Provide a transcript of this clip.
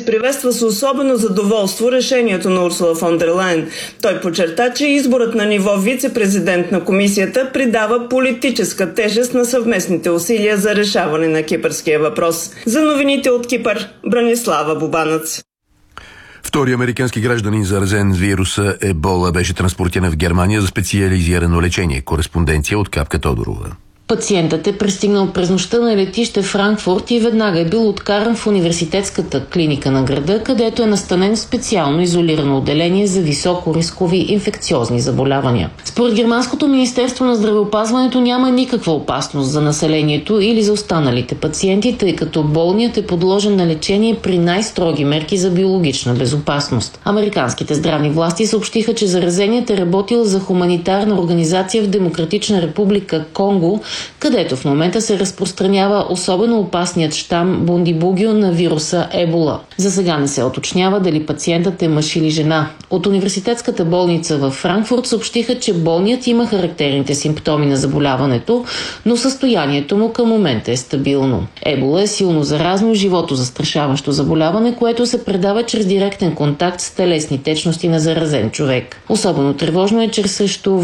приветства с особено задоволство решението на Урсула фон дер Лайен. Той подчерта, че изборът на ниво вице-президент на комисията придава политическа тежест на съвместните усилия за решаване на кипърския въпрос. За новините от Кипър, Бранислава Бубанец. Втори американски гражданин, заразен с вируса Ебола, беше транспортиран в Германия за специализирано лечение. Кореспонденция от Капка Тодорова. Пациентът е пристигнал през нощта на летище Франкфурт и веднага е бил откаран в университетската клиника на града, където е настанен в специално изолирано отделение за високорискови инфекциозни заболявания. Според Германското министерство на здравеопазването няма никаква опасност за населението или за останалите пациенти, тъй като болният е подложен на лечение при най-строги мерки за биологична безопасност. Американските здравни власти съобщиха, че заразеният е работил за хуманитарна организация в Демократична република Конго, където в момента се разпространява особено опасният щам Бундибугио на вируса Ебола. За сега не се уточнява дали пациентът е мъж или жена. От университетската болница във Франкфурт съобщиха, че болният има характерните симптоми на заболяването, но състоянието му към момента е стабилно. Ебола е силно заразно и животозастрашаващо заболяване, което се предава чрез директен контакт с телесни течности на заразен човек. Особено тревожно е, че срещу